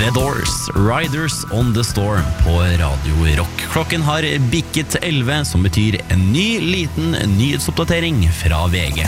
The Doors, Riders on the Storm på Radio Rock. Klokken har bikket 11, som betyr en ny liten nyhetsoppdatering fra VG.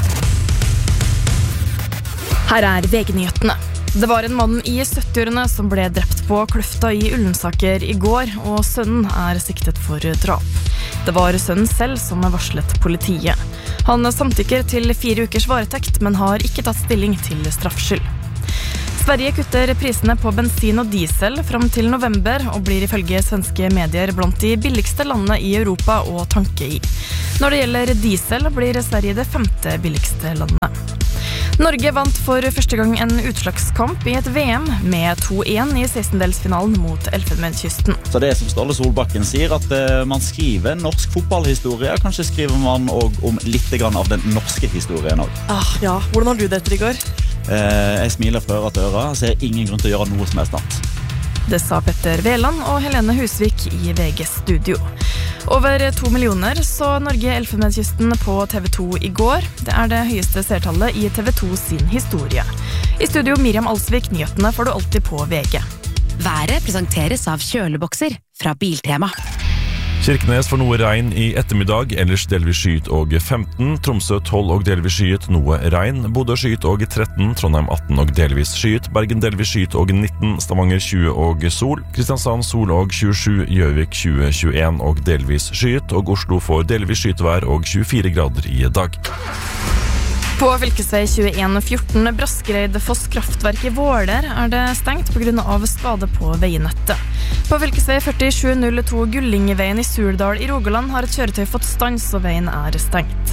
Her er VG-nyhetene. Det var en mann i 70-årene som ble drept på Kløfta i Ullensaker i går, og sønnen er siktet for drap. Det var sønnen selv som varslet politiet. Han samtykker til 4 ukers varetekt, men har ikke tatt stilling til straffskyld. Sverige kutter prisene på bensin og diesel fram til november og blir ifølge svenske medier blant de billigste landene i Europa å tanke i. Når det gjelder diesel blir Sverige det 5. billigste landet. Norge vant for første gang en utslagskamp i et VM med 2-1 i 16-delsfinalen mot Elfenbenskysten. Så det som Ståle Solbakken sier, at man skriver norsk fotballhistorie, kanskje skriver man også om litt av den norske historien også. Ja, hvordan har du det etter i går? Jeg smiler fra øra til øra, ser ingen grunn til å gjøre noe som helst annet. Det sa Petter Veland og Helene Husvik i VG Studio. Over 2 millioner så Norge Elfenbenskysten på TV 2 i går. Det er det høyeste seertallet i TV 2 sin historie. I studio Miriam Alsvik, nyhetene får du alltid på VG. Været presenteres av kjølebokser fra Biltema. Kirkenes får noe regn i ettermiddag, ellers delvis skyet og 15, Tromsø 12 og delvis skyet, noe regn, Bodø skyet og 13, Trondheim 18 og delvis skyet, Bergen delvis skyet og 19, Stavanger 20 og sol, Kristiansand sol og 27, Gjøvik 20-21 og delvis skyet, og Oslo får delvis skyetevær og 24 grader i dag. På fylkesvei 2114 Braskereid-Foss kraftverk i Våler er det stengt på grunn av skade på veinettet. På fylkesvei 4702 Gullingveien i Surdal i Rogaland har et kjøretøy fått stans og veien er stengt.